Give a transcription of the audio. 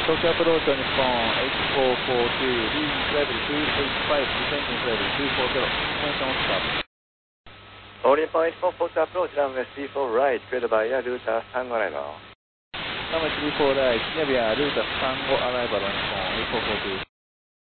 Tokyo approach on Nippon 8442, leading level 285, descending level 240, information stop. All Nippon 8442 approach, runway 34 right, cleared by air router 35 arrival. Runway 34 right, Navia router 35 arrival on Nippon 8442.